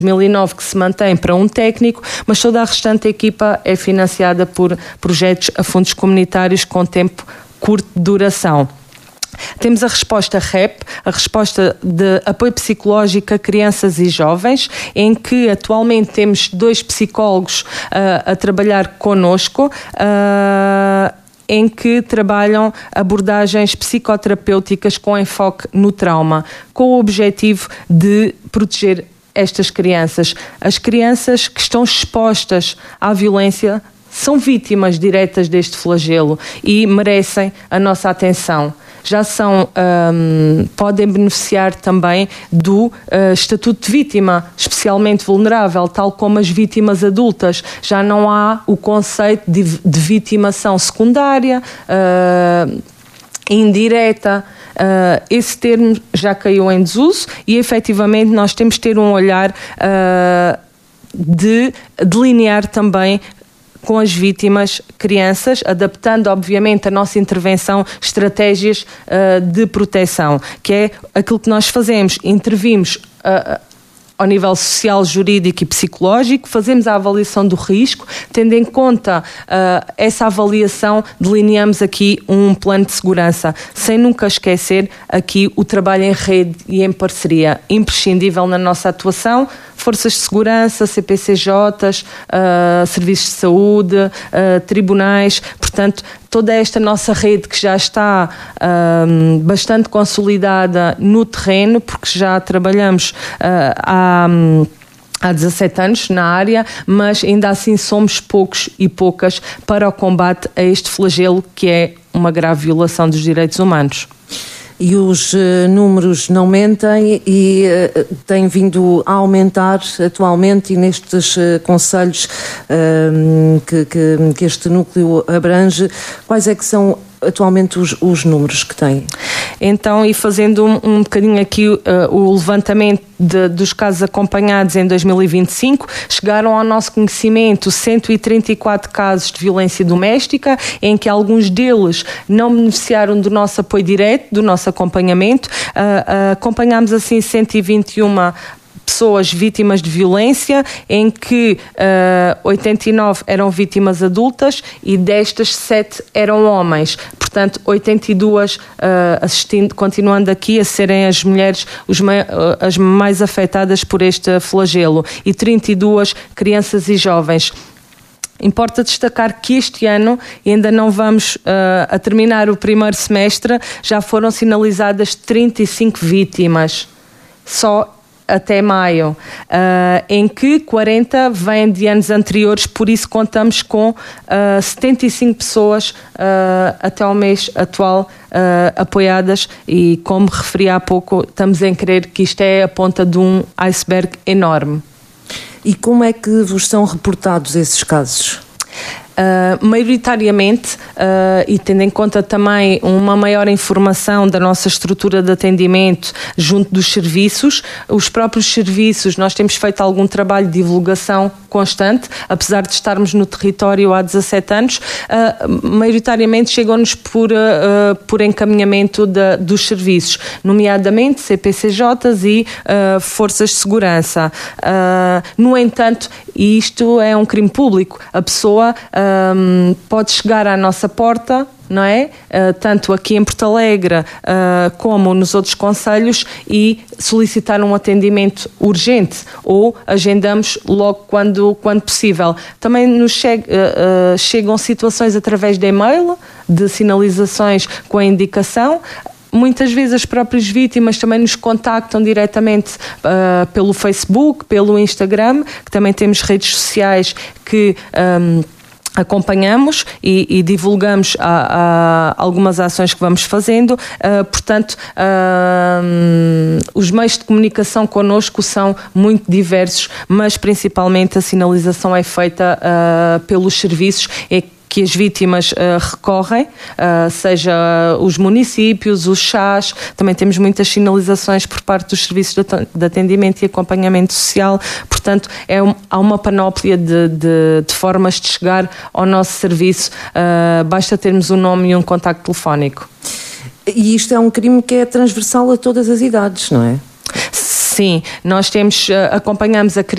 2009 que se mantém para um técnico, mas toda a restante equipa é financiada por projetos a fundos comunitários com tempo curto de duração. Temos a resposta REP, a resposta de apoio psicológico a crianças e jovens, em que atualmente temos 2 psicólogos a trabalhar connosco, em que trabalham abordagens psicoterapêuticas com enfoque no trauma, com o objetivo de proteger estas crianças. As crianças que estão expostas à violência são vítimas diretas deste flagelo e merecem a nossa atenção. Já podem beneficiar também do estatuto de vítima, especialmente vulnerável, tal como as vítimas adultas. Já não há o conceito de vitimação secundária, indireta. Esse termo já caiu em desuso e, efetivamente, nós temos de ter um olhar de delinear também com as vítimas crianças, adaptando obviamente a nossa intervenção, estratégias de proteção, que é aquilo que nós fazemos, intervimos ao nível social, jurídico e psicológico, fazemos a avaliação do risco, tendo em conta essa avaliação, delineamos aqui um plano de segurança, sem nunca esquecer aqui o trabalho em rede e em parceria, imprescindível na nossa atuação, forças de segurança, CPCJs, serviços de saúde, tribunais, portanto, toda esta nossa rede que já está bastante consolidada no terreno, porque já trabalhamos há 17 anos na área, mas ainda assim somos poucos e poucas para o combate a este flagelo que é uma grave violação dos direitos humanos. E os números não mentem e têm vindo a aumentar atualmente, e nestes concelhos que este núcleo abrange, quais é que são atualmente os números que têm? Então, e fazendo um bocadinho aqui o levantamento dos casos acompanhados em 2025, chegaram ao nosso conhecimento 134 casos de violência doméstica, em que alguns deles não beneficiaram do nosso apoio direto, do nosso acompanhamento. Acompanhámos assim 121 pessoas vítimas de violência, em que 89 eram vítimas adultas e destas 7 eram homens. Portanto, 82 continuando aqui a serem as mulheres as mais afetadas por este flagelo e 32 crianças e jovens. Importa destacar que este ano, ainda não vamos a terminar o primeiro semestre, já foram sinalizadas 35 vítimas, só até maio, em que 40 vêm de anos anteriores, por isso contamos com 75 pessoas até ao mês atual apoiadas e, como referi há pouco, estamos em crer que isto é a ponta de um iceberg enorme. E como é que vos são reportados esses casos? Maioritariamente, e tendo em conta também uma maior informação da nossa estrutura de atendimento junto dos serviços, os próprios serviços, nós temos feito algum trabalho de divulgação constante, apesar de estarmos no território há 17 anos, maioritariamente chegam-nos por encaminhamento dos serviços, nomeadamente CPCJs e forças de segurança. No entanto, e isto é um crime público, a pessoa pode chegar à nossa porta, não é? Tanto aqui em Porto Alegre como nos outros concelhos, e solicitar um atendimento urgente, ou agendamos logo quando possível. Também nos chegam situações através de e-mail, de sinalizações com a indicação. Muitas vezes as próprias vítimas também nos contactam diretamente pelo Facebook, pelo Instagram, que também temos redes sociais que acompanhamos e divulgamos algumas ações que vamos fazendo. Portanto, os meios de comunicação connosco são muito diversos, mas principalmente a sinalização é feita pelos serviços que as vítimas recorrem, seja os municípios, os chás, também temos muitas sinalizações por parte dos serviços de atendimento e acompanhamento social, portanto há uma panóplia de formas de chegar ao nosso serviço, basta termos um nome e um contacto telefónico. E isto é um crime que é transversal a todas as idades, não é? Sim, nós acompanhamos a criança